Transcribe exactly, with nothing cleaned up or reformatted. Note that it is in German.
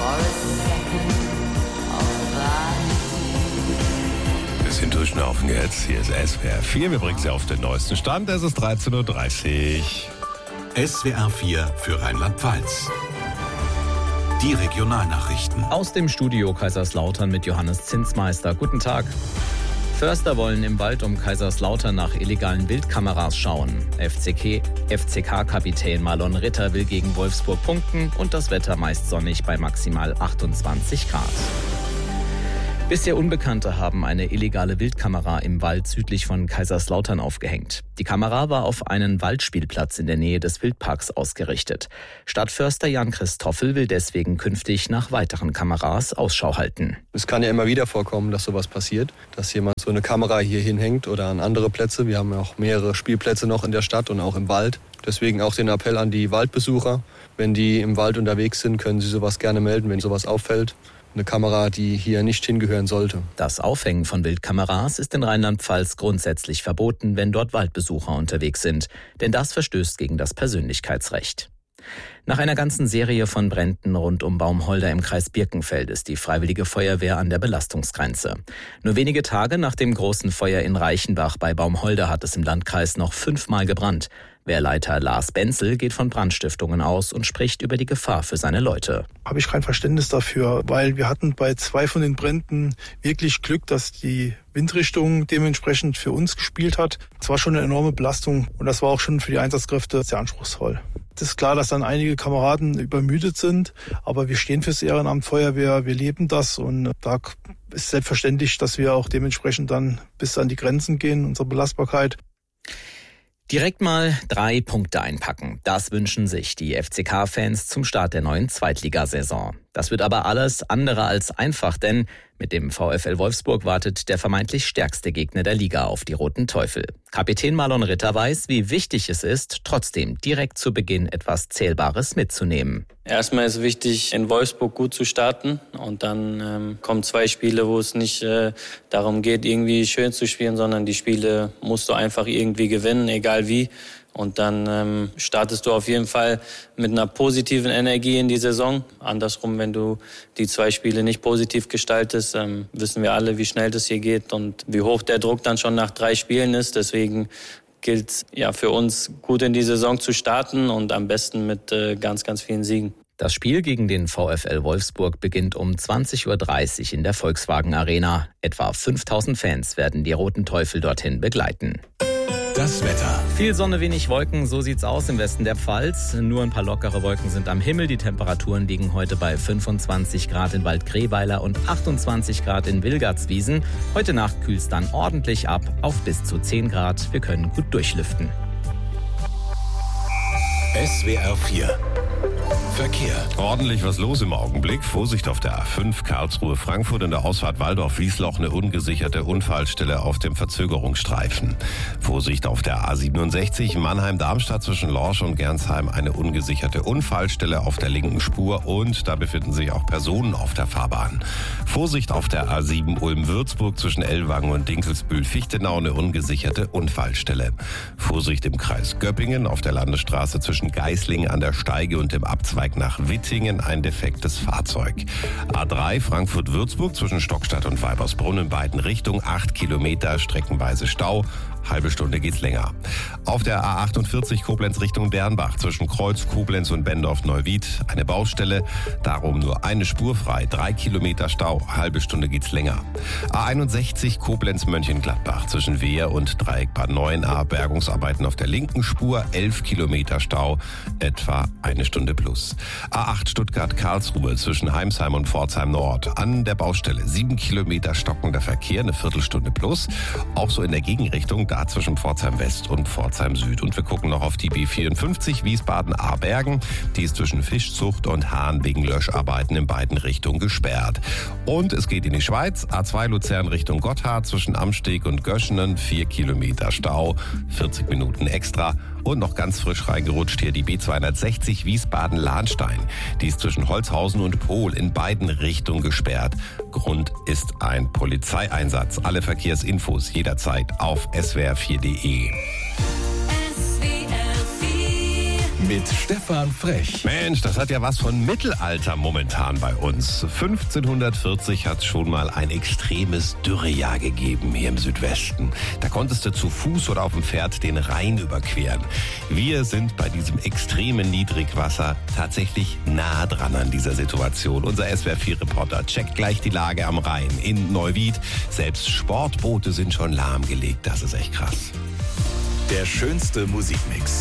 Bisschen durchschnaufen jetzt. Hier ist S W R vier. Wir bringen Sie auf den neuesten Stand. Es ist dreizehn Uhr dreißig. S W R vier für Rheinland-Pfalz. Die Regionalnachrichten. Aus dem Studio Kaiserslautern mit Johannes Zinsmeister. Guten Tag. Förster wollen im Wald um Kaiserslautern nach illegalen Wildkameras schauen. F C K-Kapitän Marlon Ritter will gegen Wolfsburg punkten und das Wetter meist sonnig bei maximal achtundzwanzig Grad. Bisher Unbekannte haben eine illegale Wildkamera im Wald südlich von Kaiserslautern aufgehängt. Die Kamera war auf einen Waldspielplatz in der Nähe des Wildparks ausgerichtet. Stadtförster Jan Christoffel will deswegen künftig nach weiteren Kameras Ausschau halten. Es kann ja immer wieder vorkommen, dass sowas passiert, dass jemand so eine Kamera hier hinhängt oder an andere Plätze. Wir haben ja auch mehrere Spielplätze noch in der Stadt und auch im Wald. Deswegen auch den Appell an die Waldbesucher. Wenn die im Wald unterwegs sind, können sie sowas gerne melden, wenn sowas auffällt. Eine Kamera, die hier nicht hingehören sollte. Das Aufhängen von Wildkameras ist in Rheinland-Pfalz grundsätzlich verboten, wenn dort Waldbesucher unterwegs sind. Denn das verstößt gegen das Persönlichkeitsrecht. Nach einer ganzen Serie von Bränden rund um Baumholder im Kreis Birkenfeld ist die Freiwillige Feuerwehr an der Belastungsgrenze. Nur wenige Tage nach dem großen Feuer in Reichenbach bei Baumholder hat es im Landkreis noch fünfmal gebrannt. Wehrleiter Lars Benzel geht von Brandstiftungen aus und spricht über die Gefahr für seine Leute. Habe ich kein Verständnis dafür, weil wir hatten bei zwei von den Bränden wirklich Glück, dass die Windrichtung dementsprechend für uns gespielt hat. Es war schon eine enorme Belastung und das war auch schon für die Einsatzkräfte sehr anspruchsvoll. Es ist klar, dass dann einige Kameraden übermüdet sind, aber wir stehen fürs Ehrenamt Feuerwehr, wir leben das und da ist selbstverständlich, dass wir auch dementsprechend dann bis an die Grenzen gehen, unsere Belastbarkeit. Direkt mal drei Punkte einpacken. Das wünschen sich die F C K-Fans zum Start der neuen Zweitligasaison. Das wird aber alles andere als einfach, denn mit dem VfL Wolfsburg wartet der vermeintlich stärkste Gegner der Liga auf die Roten Teufel. Kapitän Marlon Ritter weiß, wie wichtig es ist, trotzdem direkt zu Beginn etwas Zählbares mitzunehmen. Erstmal ist wichtig, in Wolfsburg gut zu starten und dann ähm, kommen zwei Spiele, wo es nicht äh, darum geht, irgendwie schön zu spielen, sondern die Spiele musst du einfach irgendwie gewinnen, egal wie. Und dann ähm, startest du auf jeden Fall mit einer positiven Energie in die Saison. Andersrum, wenn du die zwei Spiele nicht positiv gestaltest, ähm, wissen wir alle, wie schnell das hier geht und wie hoch der Druck dann schon nach drei Spielen ist. Deswegen gilt es ja für uns, gut in die Saison zu starten und am besten mit äh, ganz, ganz vielen Siegen. Das Spiel gegen den VfL Wolfsburg beginnt um zwanzig Uhr dreißig in der Volkswagen Arena. Etwa fünftausend Fans werden die Roten Teufel dorthin begleiten. Das Wetter. Viel Sonne, wenig Wolken, so sieht's aus im Westen der Pfalz. Nur ein paar lockere Wolken sind am Himmel. Die Temperaturen liegen heute bei fünfundzwanzig Grad in Waldkreweiler und achtundzwanzig Grad in Wilgartswiesen. Heute Nacht kühlt's dann ordentlich ab auf bis zu zehn Grad. Wir können gut durchlüften. S W R vier. Verkehr. Ordentlich was los im Augenblick. Vorsicht auf der A fünf Karlsruhe-Frankfurt in der Ausfahrt Waldorf-Wiesloch eine ungesicherte Unfallstelle auf dem Verzögerungsstreifen. Vorsicht auf der A siebenundsechzig Mannheim-Darmstadt zwischen Lorsch und Gernsheim eine ungesicherte Unfallstelle auf der linken Spur und da befinden sich auch Personen auf der Fahrbahn. Vorsicht auf der A sieben Ulm-Würzburg zwischen Ellwangen und Dinkelsbühl-Fichtenau eine ungesicherte Unfallstelle. Vorsicht im Kreis Göppingen auf der Landesstraße zwischen Geislingen an der Steige und dem Abzweig nach Wittingen ein defektes Fahrzeug. A drei Frankfurt-Würzburg zwischen Stockstadt und Weibersbrunn in beiden Richtungen acht Kilometer streckenweise Stau. Halbe Stunde geht's länger. Auf der A achtundvierzig Koblenz Richtung Bernbach zwischen Kreuz, Koblenz und Bendorf-Neuwied eine Baustelle. Darum nur eine Spur frei. Drei Kilometer Stau. Halbe Stunde geht's länger. A einundsechzig Koblenz-Mönchengladbach zwischen Wehr und Dreieck Bad Neuenahr. Bergungsarbeiten auf der linken Spur. Elf Kilometer Stau. Etwa eine Stunde plus. A acht Stuttgart-Karlsruhe zwischen Heimsheim und Pforzheim Nord. An der Baustelle sieben Kilometer stockender Verkehr. Eine Viertelstunde plus. Auch so in der Gegenrichtung. Da zwischen Pforzheim West und Pforzheim Süd. Und wir gucken noch auf die B vierundfünfzig Wiesbaden-Ahrbergen. Die ist zwischen Fischzucht und Hahn wegen Löscharbeiten in beiden Richtungen gesperrt. Und es geht in die Schweiz. A zwei Luzern Richtung Gotthard zwischen Amsteg und Göschenen. Vier Kilometer Stau, vierzig Minuten extra. Und noch ganz frisch reingerutscht hier die B zweihundertsechzig Wiesbaden-Lahnstein. Die ist zwischen Holzhausen und Pohl in beiden Richtungen gesperrt. Grund ist ein Polizeieinsatz. Alle Verkehrsinfos jederzeit auf S W R vier punkt de. mit Stefan Frech. Mensch, das hat ja was von Mittelalter momentan bei uns. fünfzehnhundertvierzig hat es schon mal ein extremes Dürrejahr gegeben hier im Südwesten. Da konntest du zu Fuß oder auf dem Pferd den Rhein überqueren. Wir sind bei diesem extremen Niedrigwasser tatsächlich nah dran an dieser Situation. Unser S W R vier Reporter checkt gleich die Lage am Rhein in Neuwied. Selbst Sportboote sind schon lahmgelegt. Das ist echt krass. Der schönste Musikmix.